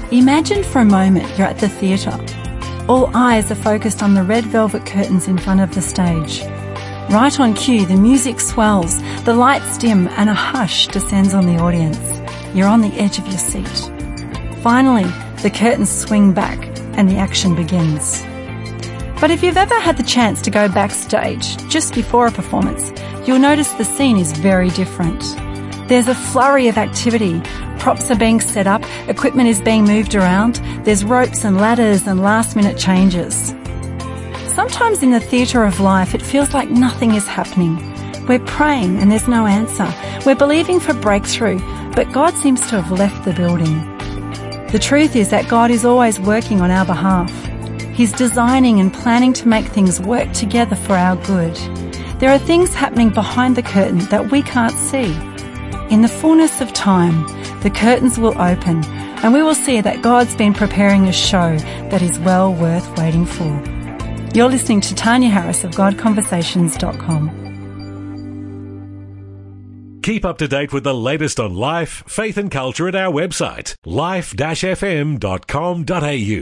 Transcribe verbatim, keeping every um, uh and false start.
Imagine for a moment you're at the theatre. All eyes are focused on the red velvet curtains in front of the stage. Right on cue, the music swells, the lights dim, and a hush descends on the audience. You're on the edge of your seat. Finally, the curtains swing back and the action begins. But if you've ever had the chance to go backstage just before a performance, you'll notice the scene is very different. There's a flurry of activity. Props are being set up, equipment is being moved around, there's ropes and ladders and last-minute changes. Sometimes in the theatre of life, it feels like nothing is happening. We're praying and there's no answer. We're believing for breakthrough, but God seems to have left the building. The truth is that God is always working on our behalf. He's designing and planning to make things work together for our good. There are things happening behind the curtain that we can't see. In the fullness of time, the curtains will open and we will see that God's been preparing a show that is well worth waiting for. You're listening to Tanya Harris of God Conversations dot com. Keep up to date with the latest on life, faith and culture at our website, life dash f m dot com dot a u.